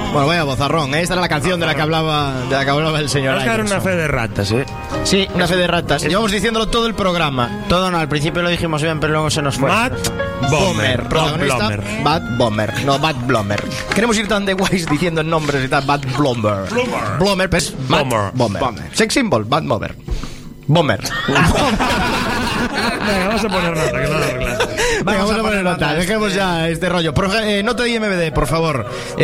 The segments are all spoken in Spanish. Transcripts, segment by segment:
Bueno, vaya bozarrón, ¿eh? Esta era la canción de la que hablaba el señor Oscar, una fe de ratas, ¿eh? Sí, una fe de ratas. Llevamos diciéndolo todo el programa. Todo no, al principio lo dijimos bien, pero luego se nos fue. Matt Bomer. Protagonista, Bad Bomber. No, Bad Blomer. Queremos ir tan de guays diciendo nombres y tal. Bad Blomer. Blomer, pues Matt Bomer. Sex symbol, Bad Bomber. Bomber. Venga, vamos a poner nota, que no lo arreglas. Vamos a poner nota, dejemos ya este rollo. Nota de IMDb, por favor.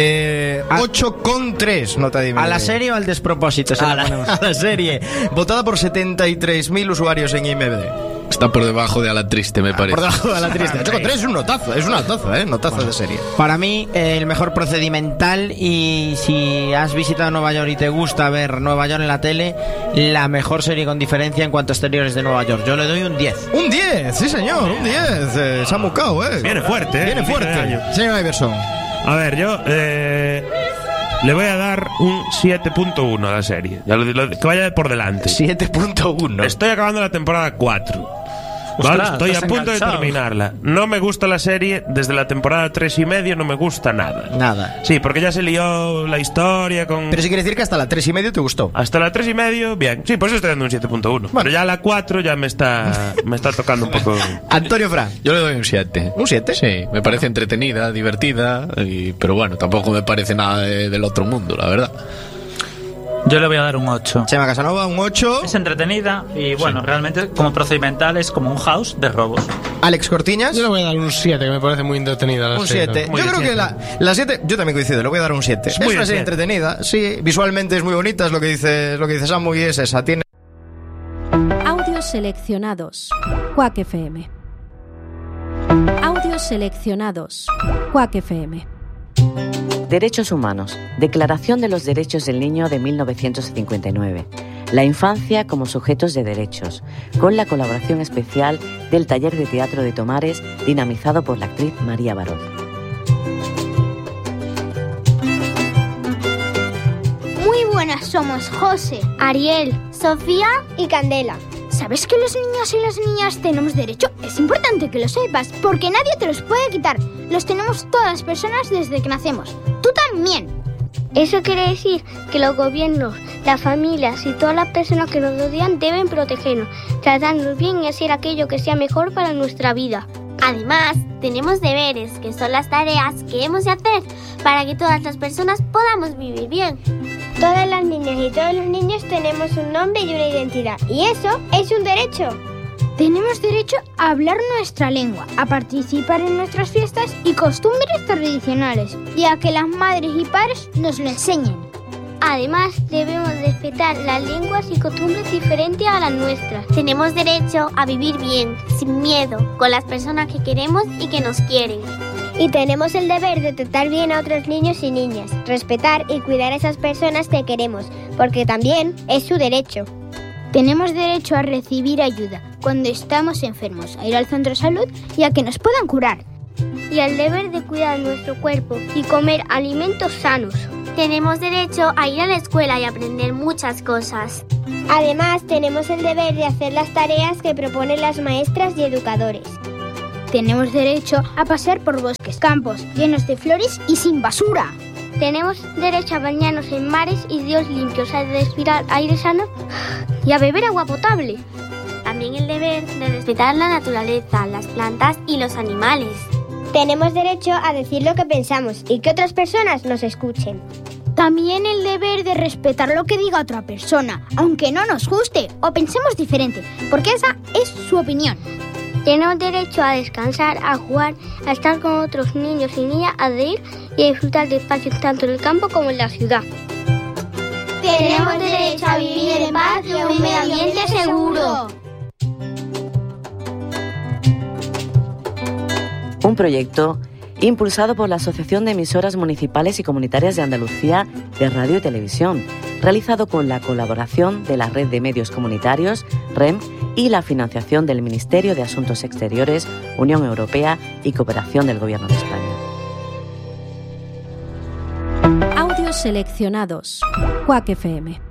8,3 nota de IMDb. ¿A la serie o al despropósito? A la serie. Votada por 73.000 usuarios en IMDb. Está por debajo de A la Triste, me parece. Por debajo de A la Triste. 8,3 es un notazo, notazo de serie. Para mí, el mejor procedimental, y si has visitado Nueva York y te gusta ver Nueva York en la tele, la mejor serie con diferencia en cuanto a exteriores de Nueva York. Yo le doy un 10. Un 10, sí señor, un 10. Se ha mucado, Viene fuerte, Viene fuerte. Señor Iverson. A ver, yo le voy a dar un 7.1 a la serie. Que vaya por delante. 7.1. Estoy acabando la temporada 4. ¿Vale? Estoy a punto de terminarla. No me gusta la serie. Desde la temporada 3,5 no me gusta nada. Nada. Sí, porque ya se lió la historia con... Pero si quiere decir que hasta la 3,5 te gustó. Hasta la 3,5, bien. Sí, por eso estoy dando un 7.1. Bueno. Pero ya la 4 ya me está tocando un poco. Antonio Fran. Yo le doy un 7. ¿Un 7? Sí, me parece entretenida, divertida, pero bueno, tampoco me parece nada del otro mundo, la verdad. Yo le voy a dar un 8. Chema Casanova, un 8. Es entretenida y bueno, realmente como procedimental es como un House de robos. Alex Cortiñas. Yo le voy a dar un 7, que me parece muy entretenida la serie. Un 7. Yo creo que la 7, yo también coincido, le voy a dar un 7. Es una serie entretenida, sí, visualmente es muy bonita, es lo que dice Samu, y es esa. Tiene Audios seleccionados. Quack FM. Audios seleccionados. Quack FM. Derechos humanos. Declaración de los Derechos del Niño de 1959. La infancia como sujetos de derechos, con la colaboración especial del Taller de Teatro de Tomares, dinamizado por la actriz María Barón. Muy buenas somos José, Ariel, Sofía y Candela. ¿Sabes que los niños y las niñas tenemos derecho? Es importante que lo sepas, porque nadie te los puede quitar. Los tenemos todas las personas desde que nacemos. ¡Tú también! Eso quiere decir que los gobiernos, las familias y todas las personas que nos rodean deben protegernos, tratarnos bien y hacer aquello que sea mejor para nuestra vida. Además, tenemos deberes, que son las tareas que hemos de hacer para que todas las personas podamos vivir bien. Todas las niñas y todos los niños tenemos un nombre y una identidad, y eso es un derecho. Tenemos derecho a hablar nuestra lengua, a participar en nuestras fiestas y costumbres tradicionales, y a que las madres y padres nos lo enseñen. Además, debemos respetar las lenguas y costumbres diferentes a las nuestras. Tenemos derecho a vivir bien, sin miedo, con las personas que queremos y que nos quieren. Y tenemos el deber de tratar bien a otros niños y niñas, respetar y cuidar a esas personas que queremos, porque también es su derecho. Tenemos derecho a recibir ayuda cuando estamos enfermos, a ir al centro de salud y a que nos puedan curar. Y al deber de cuidar nuestro cuerpo y comer alimentos sanos. Tenemos derecho a ir a la escuela y aprender muchas cosas. Además, tenemos el deber de hacer las tareas que proponen las maestras y educadores. Tenemos derecho a pasear por bosques, campos llenos de flores y sin basura. Tenemos derecho a bañarnos en mares y ríos limpios, a respirar aire sano y a beber agua potable. También el deber de respetar la naturaleza, las plantas y los animales. Tenemos derecho a decir lo que pensamos y que otras personas nos escuchen. También el deber de respetar lo que diga otra persona, aunque no nos guste o pensemos diferente, porque esa es su opinión. Tenemos derecho a descansar, a jugar, a estar con otros niños y niñas, a reír y a disfrutar de espacios tanto en el campo como en la ciudad. Tenemos derecho a vivir en paz y en un medio ambiente seguro. Un proyecto impulsado por la Asociación de Emisoras Municipales y Comunitarias de Andalucía de Radio y Televisión, realizado con la colaboración de la Red de Medios Comunitarios, REM, y la financiación del Ministerio de Asuntos Exteriores, Unión Europea y Cooperación del Gobierno de España. Audios seleccionados. Quack FM.